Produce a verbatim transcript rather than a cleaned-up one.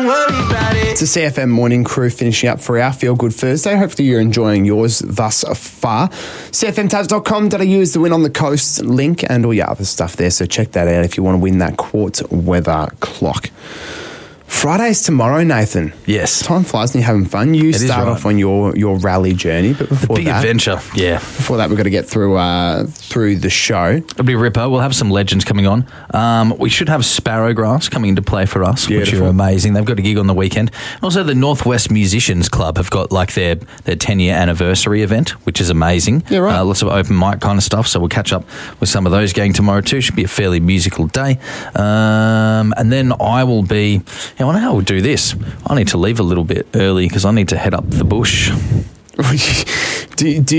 don't worry about it. It's a C F M morning crew finishing up for our Feel Good Thursday. Hopefully you're enjoying yours thus far. C F M tabs dot com dot a u is the Win on the Coast link and all your other stuff there. So check that out if you want to win that quartz weather clock. Friday's tomorrow, Nathan. Yes. Time flies and you're having fun. You It is start right. off on your, your rally journey, but before Big that, adventure, yeah. before that, we've got to get through uh, through the show. It'll be Ripper. We'll have some legends coming on. Um, we should have Sparrowgrass coming into play for us, Beautiful. which are amazing. They've got a gig on the weekend. Also, the Northwest Musicians Club have got like their their ten-year anniversary event, which is amazing. Yeah, right. Uh, lots of open mic kind of stuff, so we'll catch up with some of those going tomorrow too. Should be a fairly musical day. Um, and then I will be... I wonder how we'll do this. I need to leave a little bit early because I need to head up the bush. do, do